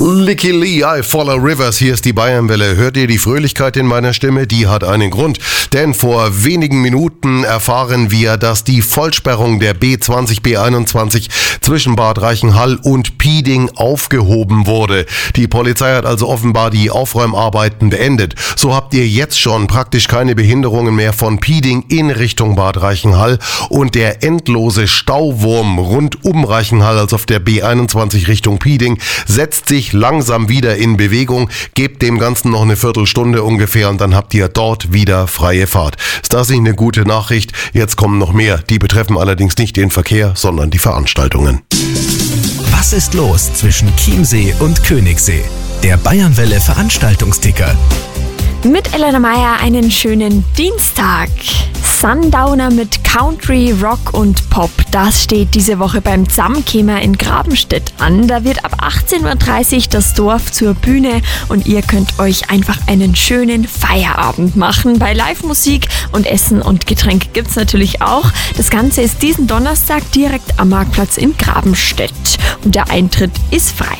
Licky Lee, I Follow Rivers, hier ist die Bayernwelle. Hört ihr die Fröhlichkeit in meiner Stimme? Die hat einen Grund. Denn vor wenigen Minuten erfahren wir, dass die Vollsperrung der B20, B21 zwischen Bad Reichenhall und Pieding aufgehoben wurde. Die Polizei hat also offenbar die Aufräumarbeiten beendet. So habt ihr jetzt schon praktisch keine Behinderungen mehr von Pieding in Richtung Bad Reichenhall. Und der endlose Stauwurm rund um Reichenhall, also auf der B21 Richtung Pieding, setzt sich langsam wieder in Bewegung. Gebt dem Ganzen noch eine Viertelstunde ungefähr und dann habt ihr dort wieder freie Fahrt. Ist das nicht eine gute Nachricht? Jetzt kommen noch mehr. Die betreffen allerdings nicht den Verkehr, sondern die Veranstaltungen. Was ist los zwischen Chiemsee und Königssee? Der Bayernwelle Veranstaltungsticker. Mit Elena Meyer einen schönen Dienstag. Sundowner mit Country, Rock und Pop. Das steht diese Woche beim Zamkemer in Grabenstedt an. Da wird ab 18.30 Uhr das Dorf zur Bühne und ihr könnt euch einfach einen schönen Feierabend machen. Bei Live-Musik und Essen und Getränke gibt's natürlich auch. Das Ganze ist diesen Donnerstag direkt am Marktplatz in Grabenstedt und der Eintritt ist frei.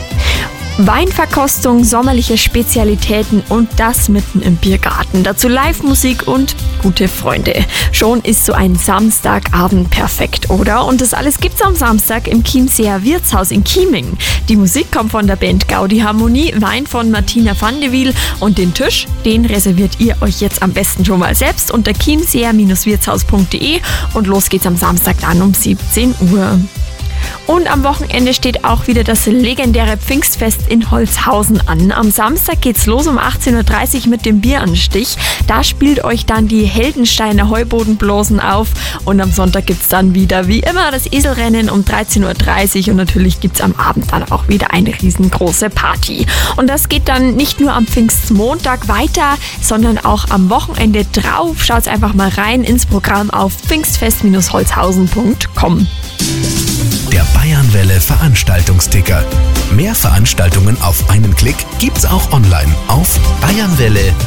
Weinverkostung, sommerliche Spezialitäten und das mitten im Biergarten. Dazu Live-Musik und gute Freunde. Schon ist so ein Samstagabend perfekt, oder? Und das alles gibt's am Samstag im Chiemseer Wirtshaus in Chieming. Die Musik kommt von der Band Gaudi Harmonie, Wein von Martina van de Wiel und den Tisch, den reserviert ihr euch jetzt am besten schon mal selbst unter chiemseer-wirtshaus.de und los geht's am Samstag dann um 17 Uhr. Und am Wochenende steht auch wieder das legendäre Pfingstfest in Holzhausen an. Am Samstag geht's los um 18.30 Uhr mit dem Bieranstich. Da spielt euch dann die Heldensteiner Heubodenblosen auf. Und am Sonntag gibt's dann wieder wie immer das Eselrennen um 13.30 Uhr. Und natürlich gibt's am Abend dann auch wieder eine riesengroße Party. Und das geht dann nicht nur am Pfingstmontag weiter, sondern auch am Wochenende drauf. Schaut's einfach mal rein ins Programm auf pfingstfest-holzhausen.com. Der Bayernwelle Veranstaltungsticker. Mehr Veranstaltungen auf einen Klick gibt's auch online auf bayernwelle-.